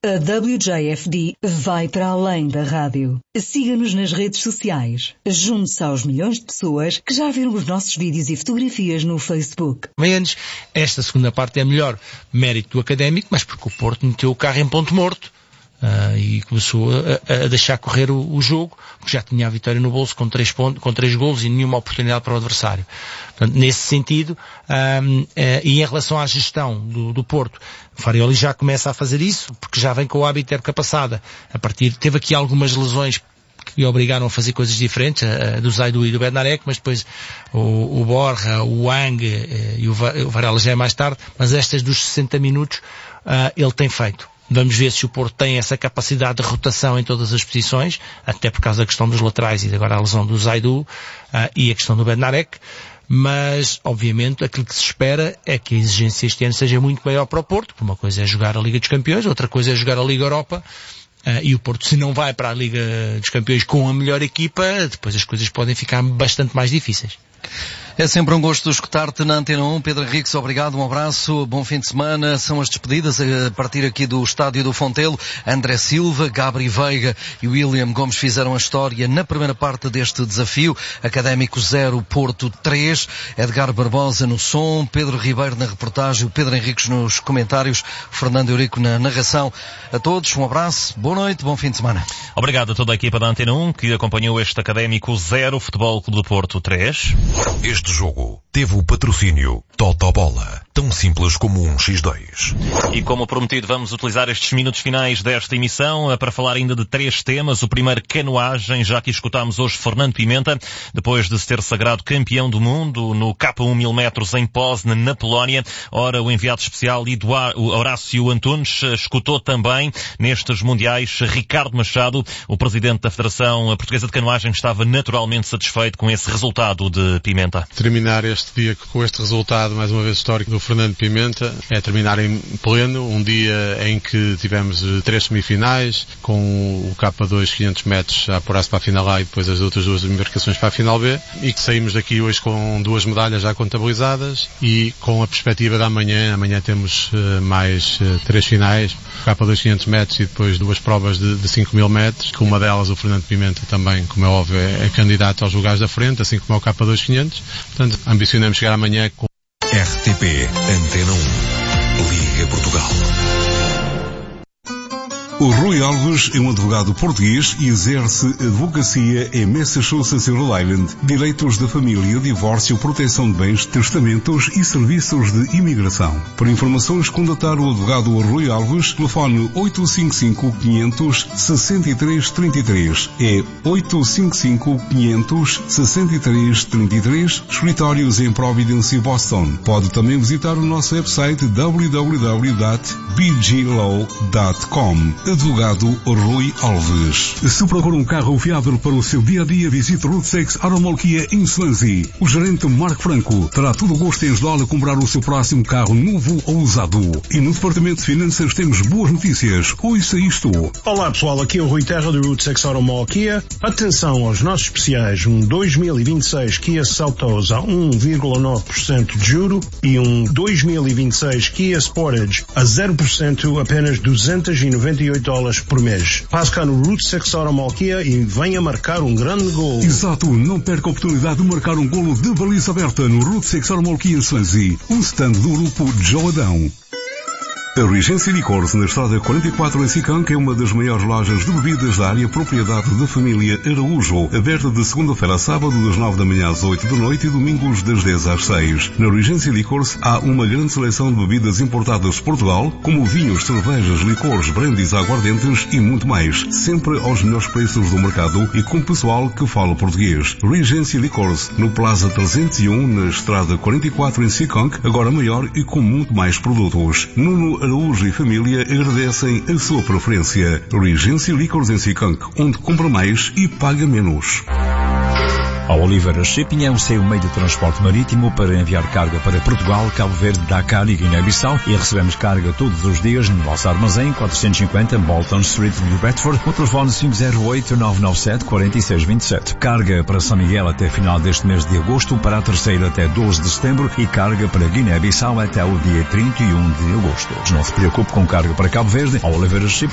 A WJFD vai para além da rádio. Siga-nos nas redes sociais. Junte-se aos milhões de pessoas que já viram os nossos vídeos e fotografias no Facebook. Menos, esta segunda parte é melhor. Mérito do Académico, mas porque o Porto meteu o carro em ponto morto. E começou a deixar correr o jogo, porque já tinha a vitória no bolso com 3 golos e nenhuma oportunidade para o adversário. Portanto, nesse sentido, e em relação à gestão do Porto, o Farioli já começa a fazer isso, porque já vem com o hábito da época passada. Teve aqui algumas lesões que obrigaram a fazer coisas diferentes, do Zaidu e do Bednarek, mas depois o Borja, o Wang e o Varela já é mais tarde, mas estas dos 60 minutos ele tem feito. Vamos ver se o Porto tem essa capacidade de rotação em todas as posições, até por causa da questão dos laterais e agora a lesão do Zaidu e a questão do Bednarek. Mas, obviamente, aquilo que se espera é que a exigência este ano seja muito maior para o Porto, porque uma coisa é jogar a Liga dos Campeões, outra coisa é jogar a Liga Europa, e o Porto, se não vai para a Liga dos Campeões com a melhor equipa, depois as coisas podem ficar bastante mais difíceis. É sempre um gosto escutar-te na Antena 1. Pedro Henriques, obrigado, um abraço, bom fim de semana. São as despedidas a partir aqui do Estádio do Fontelo. André Silva, Gabri Veiga e William Gomes fizeram a história na primeira parte deste desafio. Académico 0, Porto 3. Edgar Barbosa no som, Pedro Ribeiro na reportagem, o Pedro Henriques nos comentários, Fernando Eurico na narração. A todos, um abraço, boa noite, bom fim de semana. Obrigado a toda a equipa da Antena 1 que acompanhou este Académico 0, Futebol Clube do Porto 3. Este jogo teve o patrocínio Totobola, tão simples como um X2. E como prometido, vamos utilizar estes minutos finais desta emissão para falar ainda de 3 temas. O primeiro, canoagem, já que escutámos hoje Fernando Pimenta, depois de se ter sagrado campeão do mundo no K1 1000 metros em Poznan, na Polónia. Ora, o enviado especial Horácio Antunes escutou também nestes mundiais Ricardo Machado, o presidente da Federação Portuguesa de Canoagem, estava naturalmente satisfeito com esse resultado de Pimenta. Terminar este dia com este resultado, mais uma vez histórico, do Fernando Pimenta, é terminar em pleno, um dia em que tivemos 3 semifinais, com o K2 500 metros a apurar-se para a final A e depois as outras 2 embarcações para a final B, e que saímos daqui hoje com 2 medalhas já contabilizadas e com a perspectiva de amanhã temos mais 3 finais, K2 500 metros e depois 2 provas de 5.000 metros, que uma delas o Fernando Pimenta também, como é óbvio, é candidato aos lugares da frente, assim como é o K2 500. Portanto, ambicionamos chegar amanhã com RTP Antena 1, Liga Portugal. O Rui Alves é um advogado português e exerce advocacia em Massachusetts e Rhode Island, direitos da família, divórcio, proteção de bens, testamentos e serviços de imigração. Para informações, contatar o advogado Rui Alves, telefone 855-500-6333. É 855-500-6333, escritórios em Providence e Boston. Pode também visitar o nosso website www.bglaw.com. Advogado Rui Alves. Se procura um carro fiável para o seu dia-a-dia, visite Route 6 Automall Kia em Swansea. O gerente Marco Franco terá todo o gosto em ajudá-lo a comprar o seu próximo carro novo ou usado. E no Departamento de Finanças temos boas notícias. Ouça isto. Olá pessoal, aqui é o Rui Terra do Route 6 Automall Kia. Atenção aos nossos especiais, um 2026 Kia Seltos a 1,9% de juro e um 2026 Kia Sportage a 0%, apenas $298 por mês. Passe cá no Route 6 Automall Kia e venha marcar um grande gol. Exato, não perca a oportunidade de marcar um golo de baliza aberta no Route 6 Automall Kia em Swansea, um stand do grupo Joe Adão. A Regency Licores, na estrada 44 em Sicão, que é uma das maiores lojas de bebidas da área propriedade da família Araújo, aberta de segunda-feira a sábado, das 9 da manhã às 8 da noite e domingos das 10 às 6. Na Regency Licores há uma grande seleção de bebidas importadas de Portugal, como vinhos, cervejas, licores, brandies, aguardentes e muito mais, sempre aos melhores preços do mercado e com pessoal que fala português. Regency Licores, no Plaza 301, na estrada 44 em Sicão, agora maior e com muito mais produtos. Nuno Araújo e família agradecem a sua preferência. Regency Licores em Sicão, onde compra mais e paga menos. A Oliveira Shipping é o seu meio de transporte marítimo para enviar carga para Portugal, Cabo Verde, Dakar e Guiné-Bissau, e recebemos carga todos os dias no nosso armazém 450 Bolton Street, New Bedford, o telefone 508-997-4627. Carga para São Miguel até final deste mês de agosto, para a terceira até 12 de setembro e carga para Guiné-Bissau até o dia 31 de agosto. Não se preocupe com carga para Cabo Verde. A Oliveira Shipping